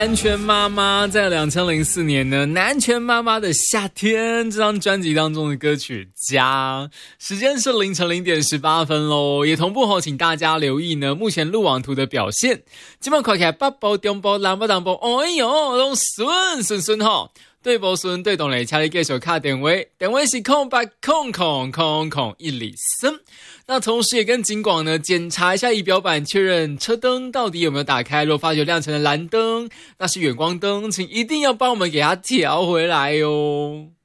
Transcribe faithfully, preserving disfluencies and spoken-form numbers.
南拳妈妈在二零零四年呢，南拳妈妈的夏天这张专辑当中的歌曲家，时间是凌晨零点十八分咯，也同步后请大家留意呢，目前路网图的表现，基本看起来北部、中部、南部、东部，哎呦，都顺顺顺吼。对无顺对动嘞，请你继续打电话，电话是空八空空空空一里森。那同时也跟警广呢检查一下仪表板，确认车灯到底有没有打开。如果发觉亮成了蓝灯，那是远光灯，请一定要帮我们给它调回来哟。